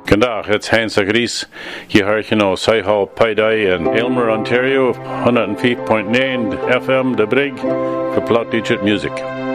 Vandaag, it's Heinz Gries. Je hoort je nou Saihal Paidai in Aylmer, Ontario, 105.9 FM, De Brig, for Plot Digit Music.